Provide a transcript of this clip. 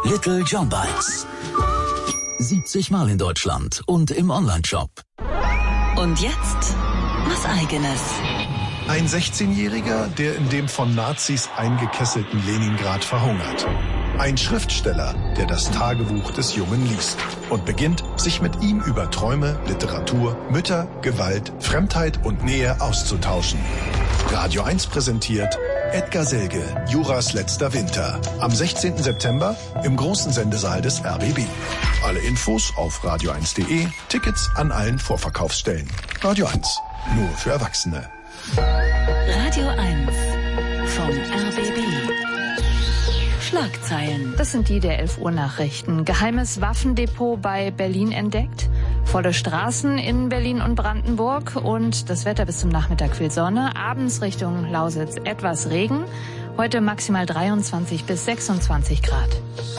Little John Bites. 70 Mal in Deutschland und im Onlineshop. Und jetzt was Eigenes. Ein 16-Jähriger, der in dem von Nazis eingekesselten Leningrad verhungert. Ein Schriftsteller, der das Tagebuch des Jungen liest und beginnt, sich mit ihm über Träume, Literatur, Mütter, Gewalt, Fremdheit und Nähe auszutauschen. Radio 1 präsentiert Edgar Selge, Juras letzter Winter. Am 16. September im großen Sendesaal des RBB. Alle Infos auf radio1.de, Tickets an allen Vorverkaufsstellen. Radio 1, nur für Erwachsene. Radio 1 vom RBB. Schlagzeilen. Das sind die der 11 Uhr Nachrichten. Geheimes Waffendepot bei Berlin entdeckt. Volle Straßen in Berlin und Brandenburg. Und das Wetter bis zum Nachmittag viel Sonne. Abends Richtung Lausitz etwas Regen. Heute maximal 23 bis 26 Grad.